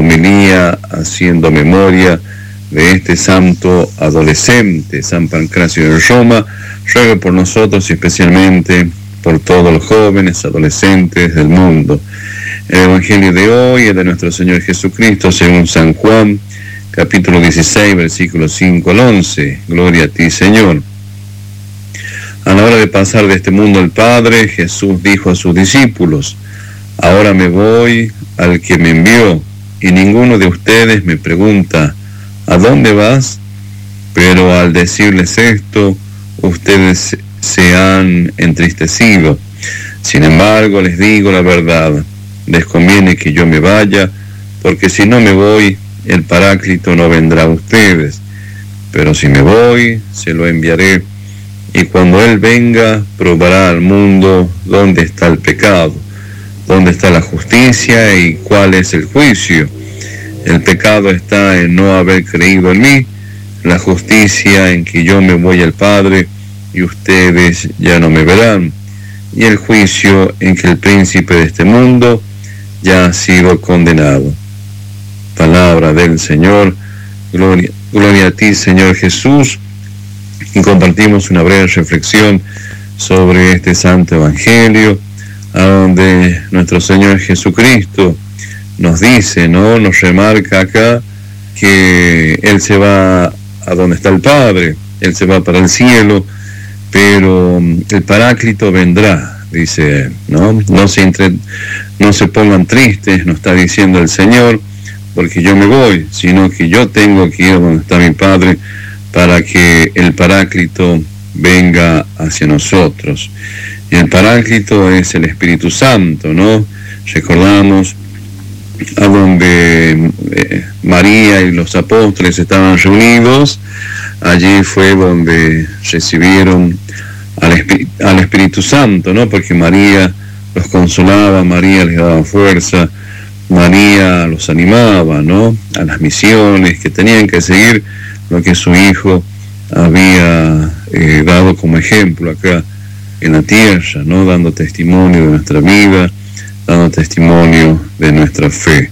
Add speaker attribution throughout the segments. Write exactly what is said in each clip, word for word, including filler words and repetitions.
Speaker 1: homilía haciendo memoria de este santo adolescente, San Pancracio de Roma, ruega por nosotros y especialmente por todos los jóvenes, adolescentes del mundo. El Evangelio de hoy es de nuestro Señor Jesucristo según San Juan, capítulo dieciséis, versículos cinco al once. Gloria a ti, Señor. A la hora de pasar de este mundo al Padre, Jesús dijo a sus discípulos: ahora me voy al que me envió, y ninguno de ustedes me pregunta: ¿a dónde vas? Pero al decirles esto, ustedes se han entristecido. Sin embargo, les digo la verdad, les conviene que yo me vaya, porque si no me voy, el Paráclito no vendrá a ustedes. Pero si me voy, se lo enviaré, y cuando Él venga, probará al mundo dónde está el pecado, dónde está la justicia y cuál es el juicio. El pecado está en no haber creído en mí, la justicia en que yo me voy al Padre y ustedes ya no me verán, y el juicio en que el príncipe de este mundo ya ha sido condenado. Palabra del Señor. Gloria, gloria a ti, Señor Jesús. Y compartimos una breve reflexión sobre este santo evangelio, a donde nuestro Señor Jesucristo nos dice, ¿no? Nos remarca acá que Él se va a donde está el Padre, Él se va para el cielo, pero el Paráclito vendrá, dice Él, ¿no? No se, entre, no se pongan tristes, nos está diciendo el Señor, porque yo me voy, sino que yo tengo que ir a donde está mi Padre para que el Paráclito venga hacia nosotros. Y el Paráclito es el Espíritu Santo, ¿no? Recordamos a donde eh, María y los apóstoles estaban reunidos, allí fue donde recibieron al, Espí- al Espíritu Santo, ¿no? Porque María los consolaba, María les daba fuerza, María los animaba, ¿no? A las misiones, que tenían que seguir lo que su Hijo había eh, dado como ejemplo acá en la tierra, ¿no? Dando testimonio de nuestra vida, dando testimonio de nuestra fe.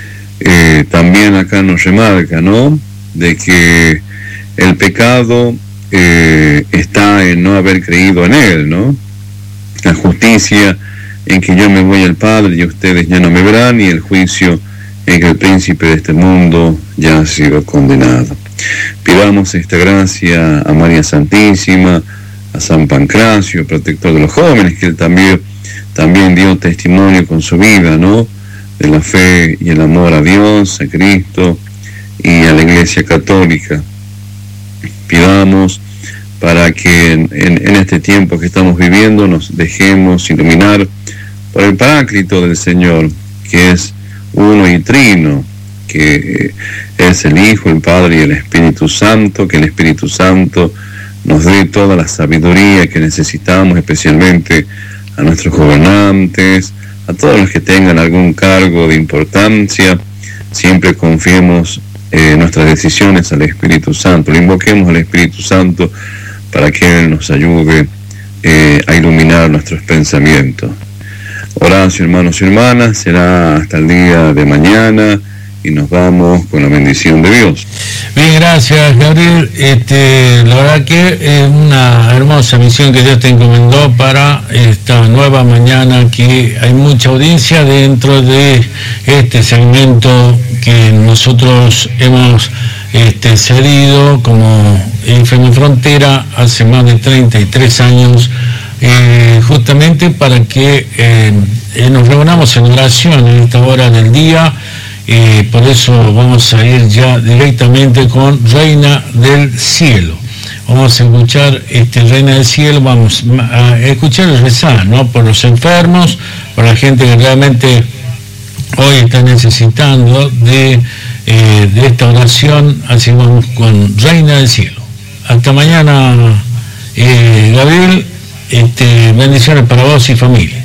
Speaker 1: Eh, también acá nos remarca, ¿no? De que el pecado eh, está en no haber creído en Él, ¿no? La justicia en que yo me voy al Padre y ustedes ya no me verán, y el juicio en que el príncipe de este mundo ya ha sido condenado. Pidamos esta gracia a María Santísima, a San Pancracio, protector de los jóvenes, que Él también, también dio testimonio con su vida, ¿no? De la fe y el amor a Dios, a Cristo y a la Iglesia Católica. Pidamos para que en, en, en este tiempo que estamos viviendo nos dejemos iluminar por el Paráclito del Señor, que es uno y trino, que es el Hijo, el Padre y el Espíritu Santo, que el Espíritu Santo nos dé toda la sabiduría que necesitamos, especialmente a nuestros gobernantes, a todos los que tengan algún cargo de importancia. Siempre confiemos eh, nuestras decisiones al Espíritu Santo, le invoquemos al Espíritu Santo para que Él nos ayude eh, a iluminar nuestros pensamientos. Oración, hermanos y hermanas, será hasta el día de mañana y nos vamos con la bendición de Dios.
Speaker 2: Bien, gracias, Gabriel. Este, la verdad que es una hermosa misión que Dios te encomendó para esta nueva mañana, que hay mucha audiencia dentro de este segmento que nosotros hemos este, cedido como F M Frontera hace más de treinta y tres años, eh, justamente para que eh, eh, nos reunamos en oración en esta hora del día. Eh, por eso vamos a ir ya directamente con Reina del Cielo. Vamos a escuchar este Reina del Cielo, vamos a escuchar y rezar, ¿no? Por los enfermos, por la gente que realmente hoy está necesitando de, eh, de esta oración. Así vamos con Reina del Cielo. Hasta mañana, eh, Gabriel. Este, bendiciones para vos y familia.